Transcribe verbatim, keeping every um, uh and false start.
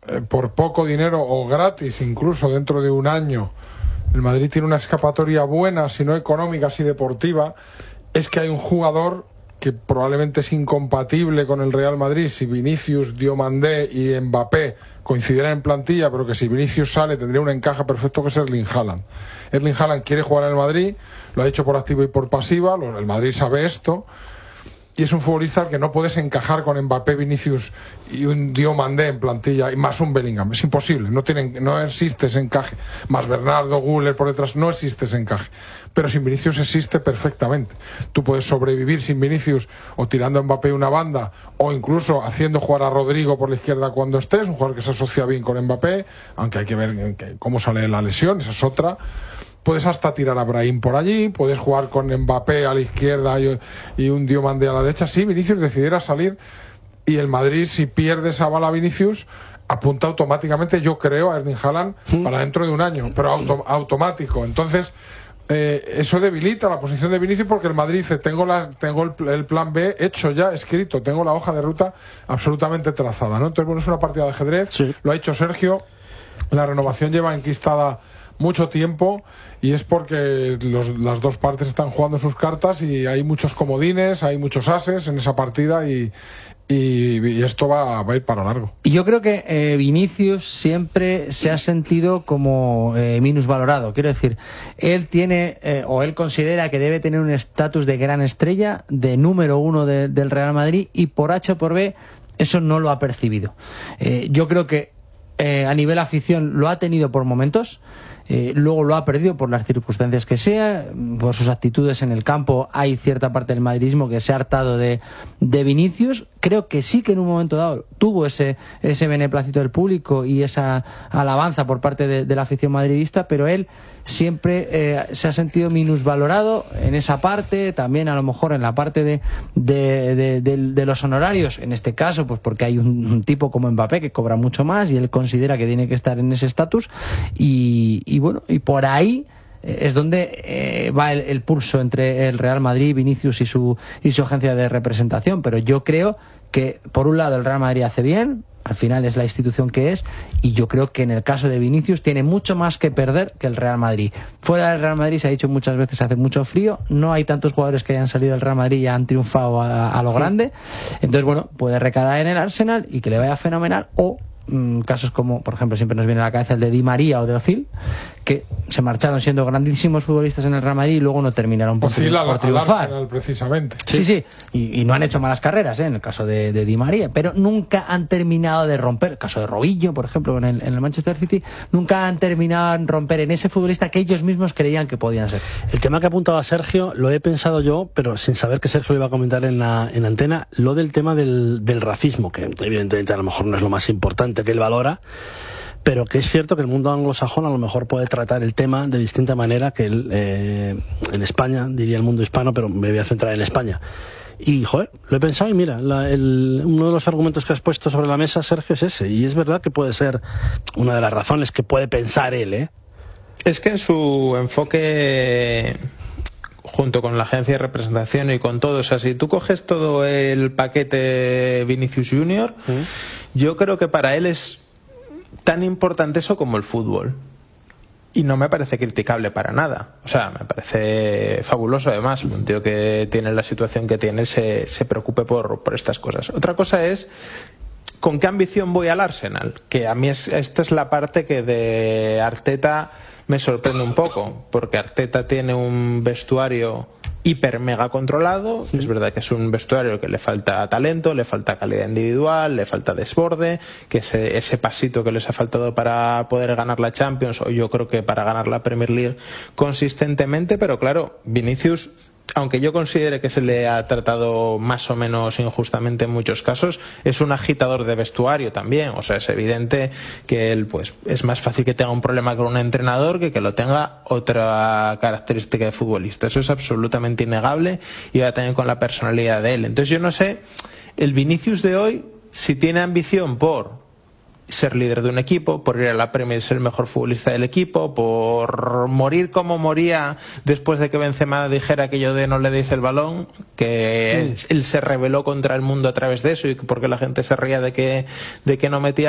eh, por poco dinero o gratis, incluso dentro de un año, el Madrid tiene una escapatoria buena, si no económica, si deportiva, es que hay un jugador que probablemente es incompatible con el Real Madrid. Si Vinicius, Diomandé y Mbappé coincidieran en plantilla, pero que si Vinicius sale tendría un encaje perfecto, que es Erling Haaland. Erling Haaland quiere jugar en el Madrid, lo ha hecho por activa y por pasiva, el Madrid sabe esto, y es un futbolista al que no puedes encajar con Mbappé, Vinicius y un Diomandé en plantilla, y más un Bellingham. Es imposible, no, tienen, no existe ese encaje. Más Bernardo, Güler por detrás, no existe ese encaje. Pero sin Vinicius existe perfectamente. Tú puedes sobrevivir sin Vinicius o tirando a Mbappé una banda, o incluso haciendo jugar a Rodrigo por la izquierda cuando estés, un jugador que se asocia bien con Mbappé, aunque hay que ver cómo sale la lesión, esa es otra. Puedes hasta tirar a Brahim por allí, puedes jugar con Mbappé a la izquierda y, y un Diomandé a la derecha. Si Vinicius decidiera salir, y el Madrid, si pierde esa bala a Vinicius, apunta automáticamente, yo creo, a Erling Haaland ¿Sí? para dentro de un año, pero auto, automático. Entonces, eh, eso debilita la posición de Vinicius, porque el Madrid dice, tengo, la, tengo el, el plan B hecho ya, escrito, tengo la hoja de ruta absolutamente trazada, ¿no? Entonces, bueno, es una partida de ajedrez, sí. Lo ha dicho Sergio, la renovación lleva enquistada mucho tiempo, y es porque los, las dos partes están jugando sus cartas y hay muchos comodines, hay muchos ases en esa partida, y, y, y esto va, va a ir para largo. Y yo creo que eh, Vinicius siempre se ha sentido como eh, minusvalorado. Quiero decir, él tiene eh, o él considera que debe tener un estatus de gran estrella, de número uno de, del Real Madrid, y por H o por B eso no lo ha percibido. Eh, yo creo que eh, a nivel afición lo ha tenido por momentos. Eh, luego lo ha perdido por las circunstancias que sea, por sus actitudes en el campo. Hay cierta parte del madridismo que se ha hartado de, de Vinicius. Creo que sí que en un momento dado tuvo ese, ese beneplácito del público y esa alabanza por parte de, de la afición madridista, pero él siempre eh, se ha sentido minusvalorado en esa parte, también a lo mejor en la parte de, de, de, de, de los honorarios, en este caso pues porque hay un, un tipo como Mbappé que cobra mucho más y él considera que tiene que estar en ese estatus, y, y bueno, y por ahí es donde eh, va el, el pulso entre el Real Madrid, Vinicius y su, y su agencia de representación. Pero yo creo que por un lado el Real Madrid hace bien, al final es la institución que es, y yo creo que en el caso de Vinicius tiene mucho más que perder que el Real Madrid. Fuera del Real Madrid, se ha dicho muchas veces, hace mucho frío, no hay tantos jugadores que hayan salido del Real Madrid y han triunfado a, a lo grande. Entonces bueno, puede recalar en el Arsenal y que le vaya fenomenal, o mmm, casos como, por ejemplo, siempre nos viene a la cabeza el de Di María o de Ozil, que se marcharon siendo grandísimos futbolistas en el Real Madrid y luego no terminaron por, Ozil tri por triunfar. Arsenal, precisamente. Sí, sí, y, y no han hecho malas carreras, ¿eh? En el caso de, de Di María, pero nunca han terminado de romper. El caso de Robinho, por ejemplo, en el, en el Manchester City, nunca han terminado de romper en ese futbolista que ellos mismos creían que podían ser. El tema que apuntaba Sergio, lo he pensado yo, pero sin saber que Sergio lo iba a comentar en la, en la antena, lo del tema del, del racismo, que evidentemente a lo mejor no es lo más importante que él valora, pero que es cierto que el mundo anglosajón a lo mejor puede tratar el tema de distinta manera que él, eh, en España, diría el mundo hispano, pero me voy a centrar en España. Y, joder, lo he pensado y mira, la, el, uno de los argumentos que has puesto sobre la mesa, Sergio, es ese. Y es verdad que puede ser una de las razones que puede pensar él, ¿eh? Es que en su enfoque, junto con la agencia de representación y con todo, o sea, si tú coges todo el paquete Vinicius Junior, ¿Mm? Yo creo que para él es tan importante eso como el fútbol. Y no me parece criticable para nada. O sea, me parece fabuloso, además, un tío que tiene la situación que tiene se, se preocupe por, por estas cosas. Otra cosa es con qué ambición voy al Arsenal, que a mí es, esta es la parte que de Arteta me sorprende un poco, porque Arteta tiene un vestuario hiper mega controlado. Sí. Es verdad que es un vestuario que le falta talento, le falta calidad individual, le falta desborde, que ese, ese pasito que les ha faltado para poder ganar la Champions, o yo creo que para ganar la Premier League consistentemente. Pero claro, Vinicius, aunque yo considere que se le ha tratado más o menos injustamente en muchos casos, es un agitador de vestuario también. O sea, es evidente que él, pues, es más fácil que tenga un problema con un entrenador que que lo tenga otra característica de futbolista. Eso es absolutamente innegable, y va también con la personalidad de él. Entonces yo no sé, el Vinicius de hoy, si tiene ambición por ser líder de un equipo, por ir a la Premier y ser el mejor futbolista del equipo, por morir como moría después de que Benzema dijera aquello de no le deis el balón, que él, él se rebeló contra el mundo a través de eso, y porque la gente se reía de que, de que no metía